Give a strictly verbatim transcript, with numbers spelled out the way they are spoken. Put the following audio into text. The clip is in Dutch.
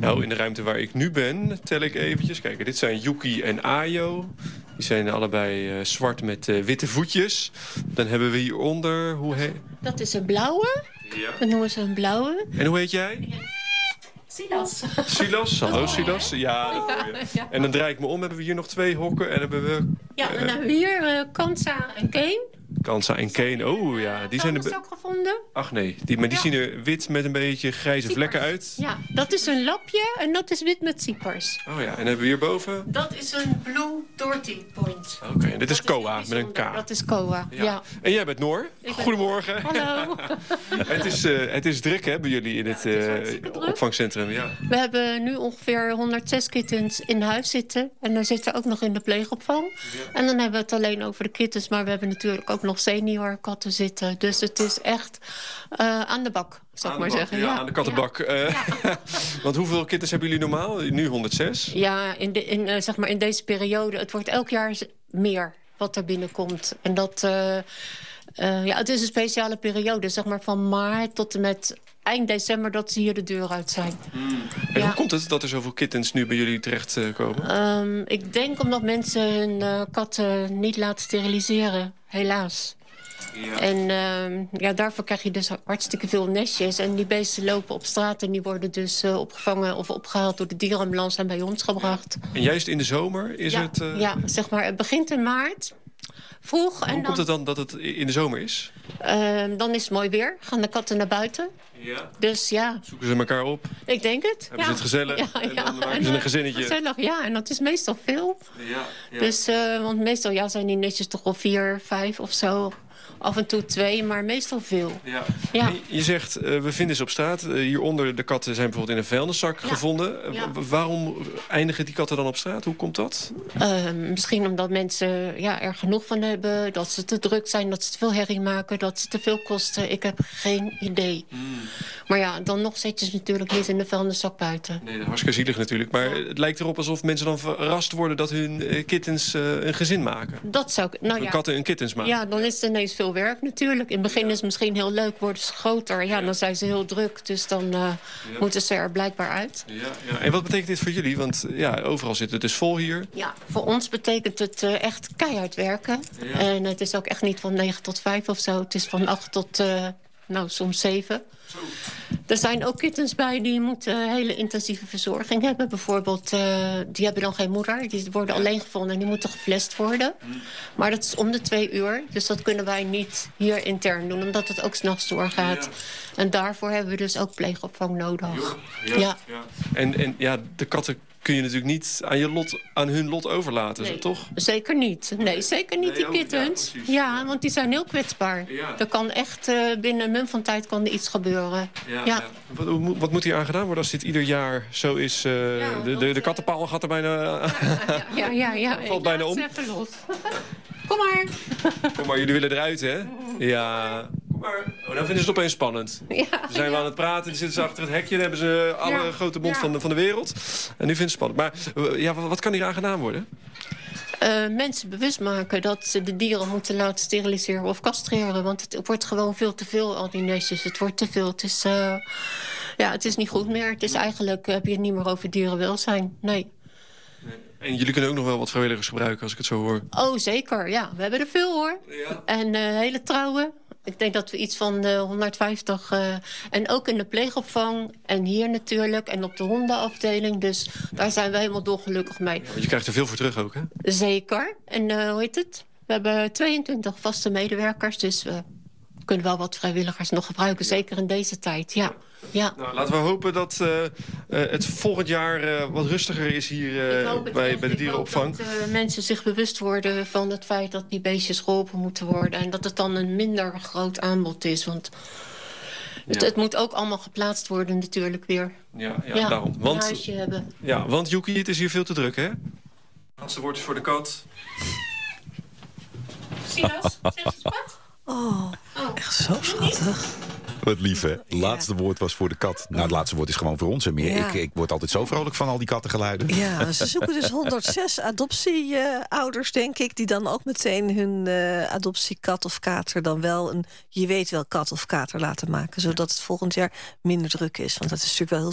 Nou, in de ruimte waar ik nu ben, tel ik eventjes. Kijk, dit zijn Yuki en Ayo. Die zijn allebei uh, zwart met uh, witte voetjes. Dan hebben we hieronder... Hoe heet... Dat is een blauwe. Ja. Dat noemen ze een blauwe. En hoe heet jij? Silas. Silas, hallo Silas. Ja, ja, ja. En dan draai ik me om. Hebben we hier nog twee hokken. En hebben we... Ja, en dan uh, hebben we hier uh, Kansa en Kane. Kansa en Kane. Oh ja, die zijn er... er... ook gevonden. Ach nee, die, maar die ja. zien er wit met een beetje grijze Ziepers. Vlekken uit. Ja, dat is een lapje en dat is wit met ziepers. Oh ja, en hebben we hierboven? Dat is een Blue Dorothy Point. Oké, okay, en dit is dat Koa is met een K. Dat is Koa, ja. ja. En jij bent Noor. Goedemorgen. Hallo. het, is, uh, het is druk hè, bij jullie in ja, het, het uh, opvangcentrum. Ja. We hebben nu ongeveer honderdzes kittens in huis zitten. En dan zitten ook nog in de pleegopvang. Ja. En dan hebben we het alleen over de kittens. Maar we hebben natuurlijk ook nog senior katten zitten. Dus het is echt uh, aan de bak, zou ik maar bak, zeggen. Ja, ja, aan de kattenbak. Ja. Uh, ja. Want hoeveel kittens hebben jullie normaal? Nu honderdzes? Ja, in, de, in, uh, zeg maar in deze periode. Het wordt elk jaar meer wat er binnenkomt. En dat... Uh, uh, ja, het is een speciale periode, zeg maar van maart tot en met eind december dat ze hier de deur uit zijn. Mm. En ja. Hoe komt het dat er zoveel kittens nu bij jullie terecht uh, komen? Um, ik denk omdat mensen hun uh, katten niet laten steriliseren, helaas. Ja. En uh, ja, daarvoor krijg je dus hartstikke veel nestjes. En die beesten lopen op straat en die worden dus uh, opgevangen of opgehaald door de dierenambulance en bij ons gebracht. En juist in de zomer is ja, het... Uh... Ja, zeg maar, het begint in maart. Vroeg. En Hoe dan, komt het dan dat het in de zomer is? Uh, dan is het mooi weer. Gaan de katten naar buiten. Ja. Dus ja. Zoeken ze elkaar op? Ik denk het. Hebben ja. ze het gezellig? Ja, en ja. dan maken en, ze een gezinnetje? Gezellig, ja. En dat is meestal veel. Ja, ja. Dus, uh, want meestal ja, zijn die netjes toch wel vier, vijf of zo. Af en toe twee, maar meestal veel. Ja. Ja. Je zegt, uh, we vinden ze op straat. Uh, hieronder de katten zijn bijvoorbeeld in een vuilniszak ja. gevonden. Ja. Uh, waarom eindigen die katten dan op straat? Hoe komt dat? Uh, misschien omdat mensen ja, er genoeg van hebben. Dat ze te druk zijn, dat ze te veel herrie maken. Dat ze te veel kosten. Ik heb geen idee. Mm. Maar ja, dan nog zet je ze natuurlijk niet in de vuilniszak buiten. Nee, dat is hartstikke zielig natuurlijk. Maar ja. Het lijkt erop alsof mensen dan verrast worden dat hun uh, kittens uh, een gezin maken. Dat zou ik... Nou, ja. Katten een kittens maken. Ja, dan is het ineens veel werk natuurlijk. In het begin ja. is het misschien heel leuk, worden ze groter. Ja, ja. dan zijn ze heel druk, dus dan uh, ja. moeten ze er blijkbaar uit. Ja, ja. En wat betekent dit voor jullie? Want ja, overal zit het dus vol hier. Ja, voor ons betekent het uh, echt keihard werken. Ja. En het is ook echt niet van negen tot vijf of zo. Het is van acht tot, uh, nou, soms zeven. Zo. Er zijn ook kittens bij die moeten hele intensieve verzorging hebben. Bijvoorbeeld, uh, die hebben dan geen moeder. Die worden ja. alleen gevonden en die moeten geflest worden. Hmm. Maar dat is om de twee uur. Dus dat kunnen wij niet hier intern doen, omdat het ook 's nachts doorgaat. Ja. En daarvoor hebben we dus ook pleegopvang nodig. Ja. Ja. Ja. En, en ja, de katten kun je natuurlijk niet aan, je lot, aan hun lot overlaten, nee, toch? Zeker niet. Nee, zeker niet nee, die kittens. Ja, ja, want die zijn heel kwetsbaar. Ja. Er kan echt uh, binnen een mum van tijd kan er iets gebeuren. Ja, ja. Ja. Wat, wat moet hier aan gedaan worden als dit ieder jaar zo is? Uh, ja, de, de, de kattenpaal gaat er bijna... ja, ja, ja, ja. valt bijna om. Even los. Kom maar. Kom maar, jullie willen eruit, hè? Ja... Maar, oh, nou vinden ze het opeens spannend. Ja, dan zijn we ja. aan het praten, dan zitten ze achter het hekje... dan hebben ze alle ja. grote mond ja. van, de, van de wereld. En nu vinden ze het spannend. Maar ja, wat, wat kan hier aan gedaan worden? Uh, mensen bewust maken dat ze de dieren moeten laten steriliseren of castreren. Want het wordt gewoon veel te veel, al die nestjes. Het wordt te veel. Het is, uh, ja, het is niet goed meer. Het is eigenlijk, heb je het niet meer over dierenwelzijn. Nee. En jullie kunnen ook nog wel wat vrijwilligers gebruiken, als ik het zo hoor. Oh, zeker. Ja, we hebben er veel, hoor. Ja. En uh, hele trouwe. Ik denk dat we iets van uh, honderdvijftig... Uh, en ook in de pleegopvang. En hier natuurlijk. En op de hondenafdeling. Dus daar zijn we helemaal dolgelukkig mee. Ja, je krijgt er veel voor terug ook, hè? Zeker. En uh, hoe heet het? We hebben tweeëntwintig vaste medewerkers. Dus we kunnen wel wat vrijwilligers nog gebruiken. Zeker in deze tijd, ja. Ja. Nou, laten we hopen dat uh, uh, het volgend jaar uh, wat rustiger is hier uh, bij, bij de dierenopvang. Ik hoop dat uh, mensen zich bewust worden van het feit dat die beestjes geholpen moeten worden. En dat het dan een minder groot aanbod is. Want het, ja. het moet ook allemaal geplaatst worden natuurlijk weer. Ja, ja, ja daarom. Want, een huisje hebben. Ja, want Yuki, het is hier veel te druk, hè? Laatste woord is voor de kat. Silas, zeg eens wat? Oh, oh, echt zo schattig. Wat lief, hè? Het laatste woord was voor de kat. Nou, het laatste woord is gewoon voor ons en meer. Ja. Ik, ik word altijd zo vrolijk van al die kattengeluiden. Ja, ze zoeken dus honderdzes adoptieouders, denk ik... die dan ook meteen hun uh, adoptiekat of kater dan wel een... je weet wel kat of kater laten maken... zodat het volgend jaar minder druk is. Want dat is natuurlijk wel heel